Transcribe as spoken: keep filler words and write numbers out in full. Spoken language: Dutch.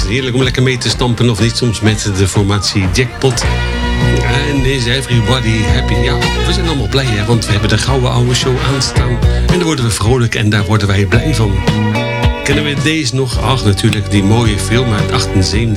heerlijk om lekker mee te stampen of niet. Soms met de formatie Jackpot. En is everybody happy? Ja, we zijn allemaal blij, hè, want we hebben de Gouden Oude Show aanstaan. En daar worden we vrolijk en daar worden wij blij van. Kennen we deze nog? Ach, natuurlijk, die mooie film uit achtenzeventig.